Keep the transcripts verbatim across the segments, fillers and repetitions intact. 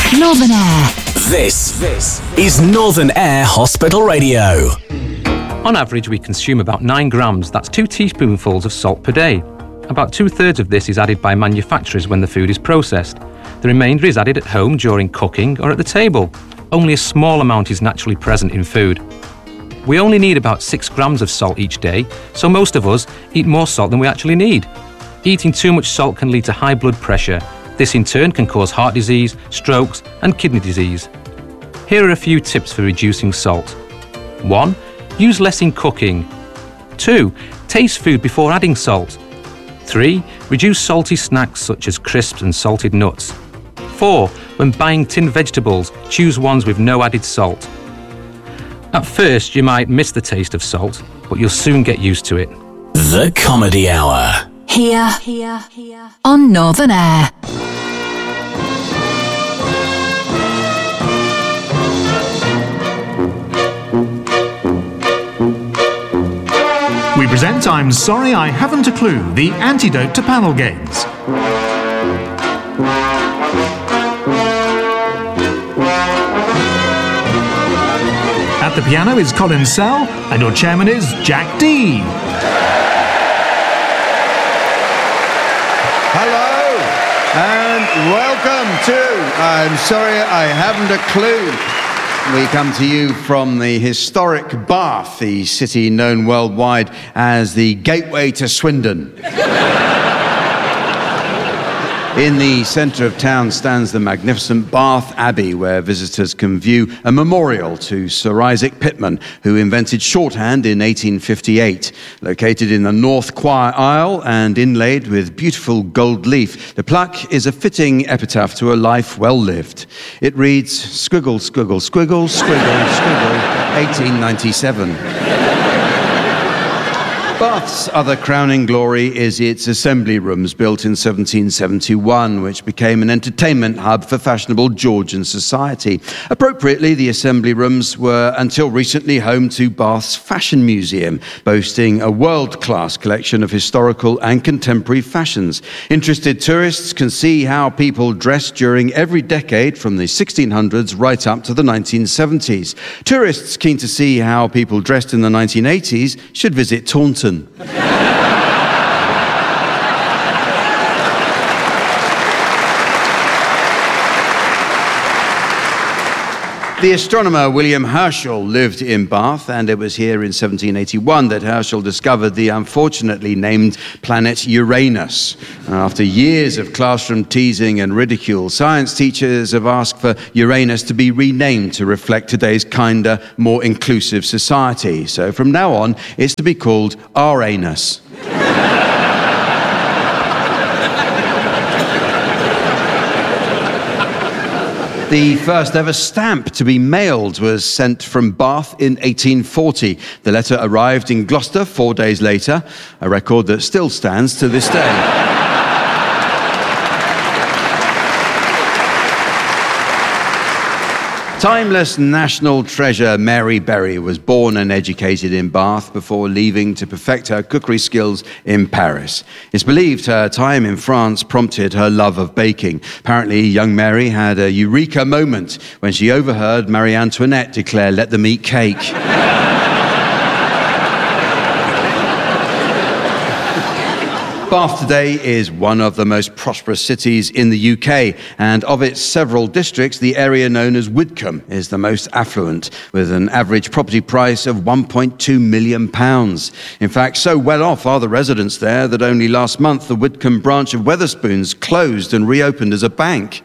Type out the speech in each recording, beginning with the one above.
Northern Air. This, this is Northern Air Hospital Radio. On average, we consume about nine grams, that's two teaspoonfuls of salt per day. About two-thirds of this is added by manufacturers when the food is processed. The remainder is added at home during cooking or at the table. Only a small amount is naturally present in food. We only need about six grams of salt each day, so most of us eat more salt than we actually need. Eating too much salt can lead to high blood pressure. This in turn can cause heart disease, strokes and kidney disease. Here are a few tips for reducing salt. one. Use less in cooking. two. Taste food before adding salt. three. Reduce salty snacks such as crisps and salted nuts. four. When buying tinned vegetables, choose ones with no added salt. At first, you might miss the taste of salt, but you'll soon get used to it. The Comedy Hour. Here, here, here. On Northern Air. We present I'm Sorry I Haven't a Clue, the antidote to panel games. At the piano is Colin Sell, and your chairman is Jack D. Hello, and welcome to I'm Sorry I Haven't a Clue. We come to you from the historic Bath, the city known worldwide as the gateway to Swindon. In the centre of town stands the magnificent Bath Abbey, where visitors can view a memorial to Sir Isaac Pitman, who invented shorthand in eighteen fifty-eight. Located in the North Choir Aisle and inlaid with beautiful gold leaf, the plaque is a fitting epitaph to a life well lived. It reads, squiggle, squiggle, squiggle, squiggle, squiggle, eighteen ninety-seven. Bath's other crowning glory is its assembly rooms, built in seventeen seventy-one, which became an entertainment hub for fashionable Georgian society. Appropriately, the assembly rooms were until recently home to Bath's Fashion Museum, boasting a world-class collection of historical and contemporary fashions. Interested tourists can see how people dressed during every decade from the sixteen hundreds right up to the nineteen seventies. Tourists keen to see how people dressed in the nineteen eighties should visit Taunton. The astronomer William Herschel lived in Bath, and it was here in seventeen eighty-one that Herschel discovered the unfortunately named planet Uranus. After years of classroom teasing and ridicule, science teachers have asked for Uranus to be renamed to reflect today's kinder, more inclusive society. So from now on, it's to be called R-anus. The first ever stamp to be mailed was sent from Bath in eighteen forty. The letter arrived in Gloucester four days later, a record that still stands to this day. Timeless national treasure Mary Berry was born and educated in Bath before leaving to perfect her cookery skills in Paris. It's believed her time in France prompted her love of baking. Apparently, young Mary had a eureka moment when she overheard Marie Antoinette declare, "Let them eat cake." Bath today is one of the most prosperous cities in the U K, and of its several districts, the area known as Widcombe is the most affluent, with an average property price of one point two million pounds. In fact, so well off are the residents there that only last month the Widcombe branch of Wetherspoons closed and reopened as a bank.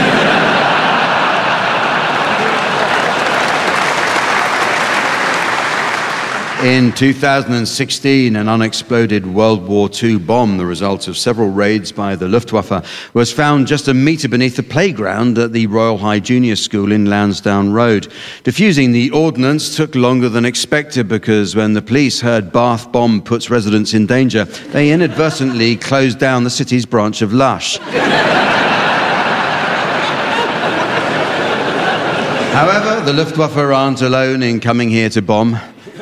In two thousand sixteen, an unexploded World War Two bomb, the result of several raids by the Luftwaffe, was found just a metre beneath the playground at the Royal High Junior School in Lansdowne Road. Defusing the ordnance took longer than expected because when the police heard Bath bomb puts residents in danger, they inadvertently closed down the city's branch of Lush. However, the Luftwaffe aren't alone in coming here to bomb.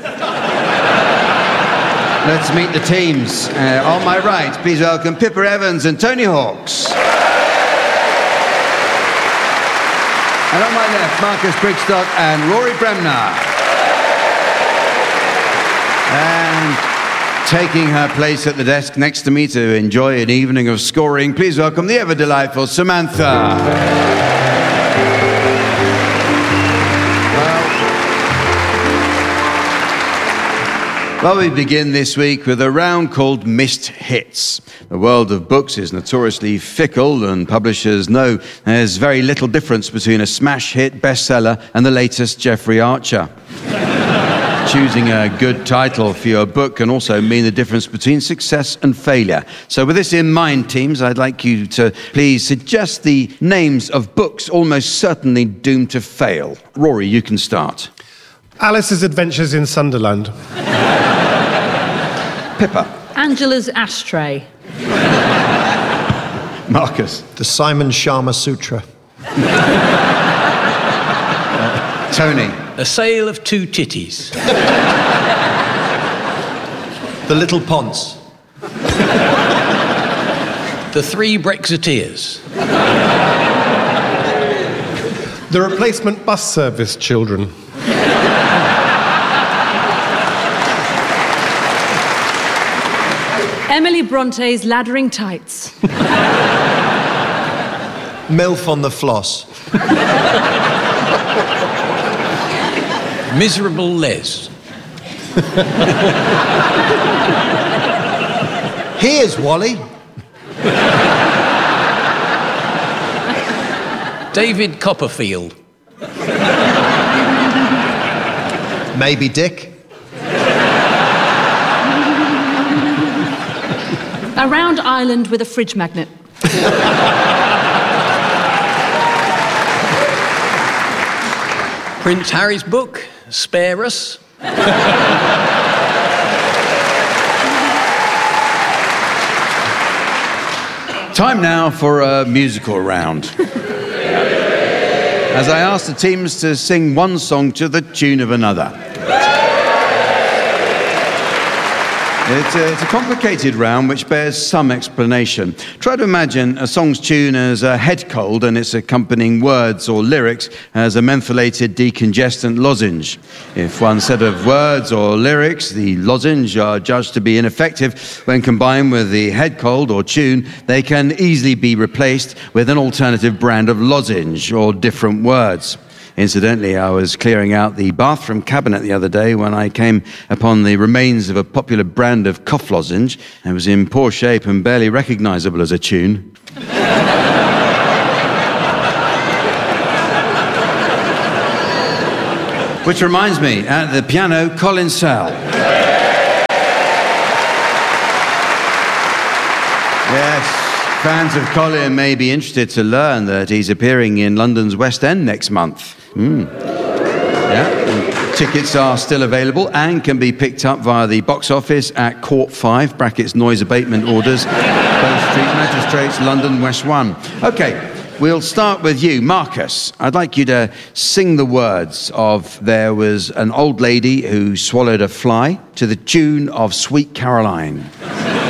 Let's meet the teams. Uh, on my right, please welcome Pippa Evans and Tony Hawks. And on my left, Marcus Brigstock and Rory Bremner. And taking her place at the desk next to me to enjoy an evening of scoring, please welcome the ever-delightful Samantha. Well, we begin this week with a round called Missed Hits. The world of books is notoriously fickle, and publishers know there's very little difference between a smash hit bestseller and the latest Jeffrey Archer. Choosing a good title for your book can also mean the difference between success and failure. So with this in mind, teams, I'd like you to please suggest the names of books almost certainly doomed to fail. Rory, you can start. Alice's Adventures in Sunderland. Pippa. Angela's Ashtray. Marcus. The Simon Sharma Sutra. uh, Tony. A Sale of Two Titties. The Little Ponce. The Three Brexiteers. The Replacement Bus Service Children. Emily Bronte's Laddering Tights. Milf on the Floss. Miserable Les. Here's Wally. David Copperfield. Maybe Dick. A round island with a fridge magnet. Prince Harry's book, Spare Us. Time now for a musical round. As I ask the teams to sing one song to the tune of another. It's a, it's a complicated round which bears some explanation. Try to imagine a song's tune as a head cold and its accompanying words or lyrics as a mentholated decongestant lozenge. If one set of words or lyrics, the lozenge, are judged to be ineffective when combined with the head cold or tune, they can easily be replaced with an alternative brand of lozenge or different words. Incidentally, I was clearing out the bathroom cabinet the other day when I came upon the remains of a popular brand of cough lozenge. It was in poor shape and barely recognisable as a tune. Which reminds me, at the piano, Colin Sell. Yes. Fans of Colin may be interested to learn that he's appearing in London's West End next month. Mm. Yeah. Tickets are still available and can be picked up via the box office at Court five, brackets noise abatement orders, Bow Street Magistrates, London West one. Okay, we'll start with you, Marcus. I'd like you to sing the words of There Was an Old Lady Who Swallowed a Fly to the tune of Sweet Caroline.